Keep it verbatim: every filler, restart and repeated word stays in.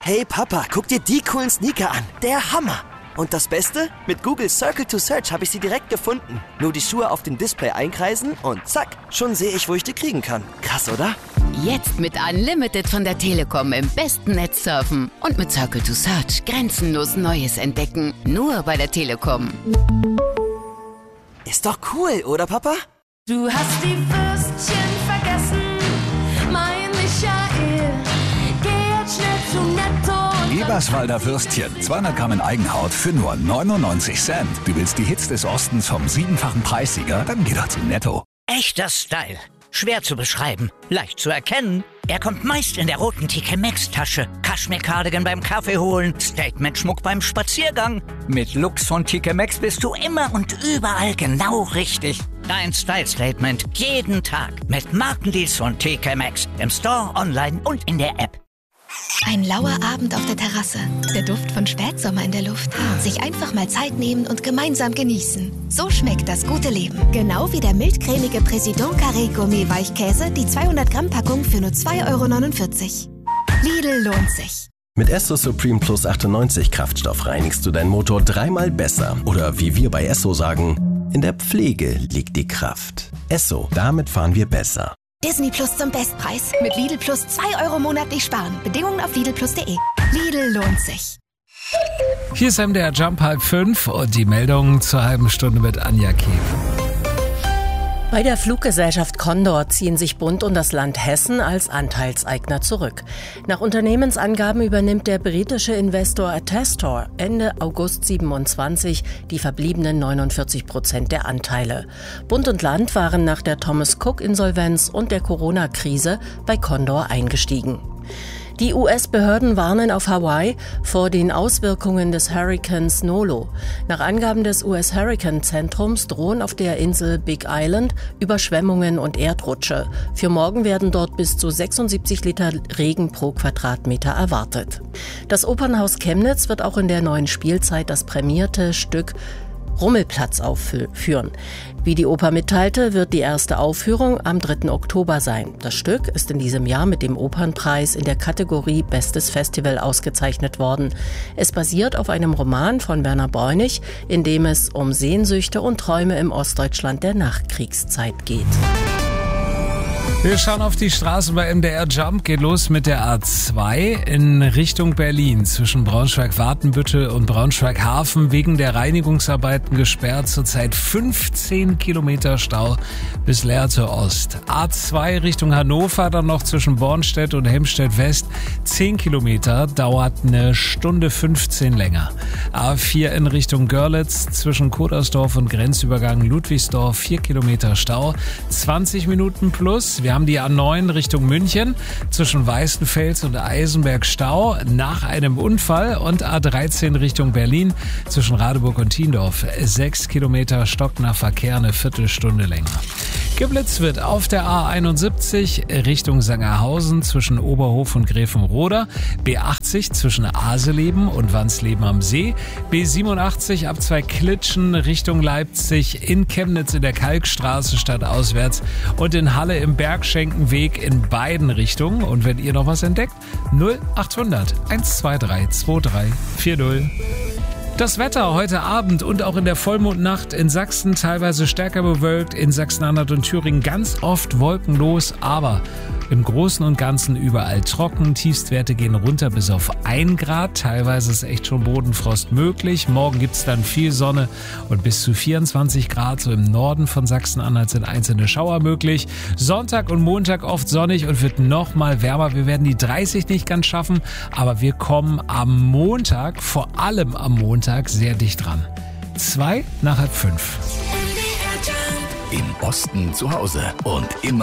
Hey Papa, guck dir die coolen Sneaker an. Der Hammer. Und das Beste? Mit Google Circle to Search habe ich sie direkt gefunden. Nur die Schuhe auf dem Display einkreisen und zack, schon sehe ich, wo ich die kriegen kann. Krass, oder? Jetzt mit Unlimited von der Telekom im besten Netz surfen. Und mit Circle to Search grenzenlos Neues entdecken. Nur bei der Telekom. Ist doch cool, oder Papa? Du hast die Würstchen vergessen, mein Michael. Geh jetzt schnell zu Netto. Eberswalder Würstchen, zweihundert Gramm in Eigenhaut für nur neunundneunzig Cent. Du willst die Hits des Ostens vom siebenfachen Preissieger? Dann geh doch zu Netto. Echter Style. Schwer zu beschreiben, leicht zu erkennen. Er kommt meist in der roten T K Maxx-Tasche. Kaschmir-Cardigan beim Kaffee holen, Statement-Schmuck beim Spaziergang. Mit Looks von T K Maxx bist du immer und überall genau richtig. Dein Style-Statement jeden Tag mit Markendeals von T K Maxx. Im Store, online und in der App. Ein lauer Abend auf der Terrasse. Der Duft von Spätsommer in der Luft. Sich einfach mal Zeit nehmen und gemeinsam genießen. So schmeckt das gute Leben. Genau wie der mildcremige Président Carré Gourmet Weichkäse, die zweihundert Gramm Packung für nur zwei Euro neunundvierzig. Lidl lohnt sich. Mit Esso Supreme Plus achtundneunzig Kraftstoff reinigst du deinen Motor dreimal besser. Oder wie wir bei Esso sagen, in der Pflege liegt die Kraft. Esso, damit fahren wir besser. Disney Plus zum Bestpreis. Mit Lidl Plus zwei Euro monatlich sparen. Bedingungen auf lidl plus punkt de. Lidl lohnt sich. Hier ist M D R Jump halb fünf und die Meldungen zur halben Stunde mit Anja Käfer. Bei der Fluggesellschaft Condor ziehen sich Bund und das Land Hessen als Anteilseigner zurück. Nach Unternehmensangaben übernimmt der britische Investor Attestor Ende August siebenundzwanzig die verbliebenen neunundvierzig Prozent der Anteile. Bund und Land waren nach der Thomas Cook-Insolvenz und der Corona-Krise bei Condor eingestiegen. Die U S-Behörden warnen auf Hawaii vor den Auswirkungen des Hurrikans Nolo. Nach Angaben des U S-Hurrikan-Zentrums drohen auf der Insel Big Island Überschwemmungen und Erdrutsche. Für morgen werden dort bis zu sechsundsiebzig Liter Regen pro Quadratmeter erwartet. Das Opernhaus Chemnitz wird auch in der neuen Spielzeit das prämierte Stück Rummelplatz aufführen. Wie die Oper mitteilte, wird die erste Aufführung am dritten Oktober sein. Das Stück ist in diesem Jahr mit dem Opernpreis in der Kategorie Bestes Festival ausgezeichnet worden. Es basiert auf einem Roman von Werner Bräunig, in dem es um Sehnsüchte und Träume im Ostdeutschland der Nachkriegszeit geht. Wir schauen auf die Straßen bei M D R Jump. Geht los mit der A zwei in Richtung Berlin. Zwischen Braunschweig-Watenbüttel und Braunschweig-Hafen wegen der Reinigungsarbeiten gesperrt. Zurzeit fünfzehn Kilometer Stau bis Lehrte Ost. A zwei Richtung Hannover, dann noch zwischen Bornstedt und Helmstedt West. zehn Kilometer, dauert eine Stunde fünfzehn länger. A vier in Richtung Görlitz zwischen Kodersdorf und Grenzübergang Ludwigsdorf. vier Kilometer Stau, zwanzig Minuten plus. Wir haben die A neun Richtung München zwischen Weißenfels und Eisenberg Stau nach einem Unfall und A dreizehn Richtung Berlin zwischen Radeburg und Tiendorf. sechs Kilometer Stock nach Verkehr, eine Viertelstunde länger. Geblitzt wird auf der A einundsiebzig Richtung Sangerhausen zwischen Oberhof und Gräfenroda, B achtzig zwischen Aseleben und Wansleben am See, B siebenundachtzig ab zwei Klitschen Richtung Leipzig, in Chemnitz in der Kalkstraße stadtauswärts und in Halle im Bergschenkenweg in beiden Richtungen. Und wenn ihr noch was entdeckt, null achthundert eins zwei drei zwei drei vier null. Das Wetter heute Abend und auch in der Vollmondnacht in Sachsen teilweise stärker bewölkt, in Sachsen-Anhalt und Thüringen ganz oft wolkenlos, aber im Großen und Ganzen überall trocken. Tiefstwerte gehen runter bis auf ein Grad. Teilweise ist echt schon Bodenfrost möglich. Morgen gibt's dann viel Sonne und bis zu vierundzwanzig Grad. So im Norden von Sachsen-Anhalt sind einzelne Schauer möglich. Sonntag und Montag oft sonnig und wird noch mal wärmer. Wir werden die dreißig nicht ganz schaffen, aber wir kommen am Montag, vor allem am Montag, sehr dicht dran. Zwei nach halb fünf. Im Osten zu Hause und immer